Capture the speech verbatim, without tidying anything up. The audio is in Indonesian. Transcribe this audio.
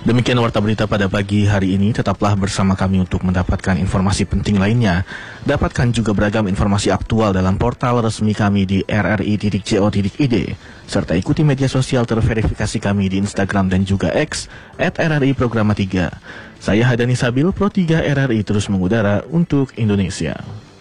Demikian warta berita pada pagi hari ini. Tetaplah bersama kami untuk mendapatkan informasi penting lainnya. Dapatkan juga beragam informasi aktual dalam portal resmi kami di r r i titik co titik i d, serta ikuti media sosial terverifikasi kami di Instagram dan juga X at r r i programa tiga. Saya Hadani Sabil, Pro tiga R R I terus mengudara untuk Indonesia.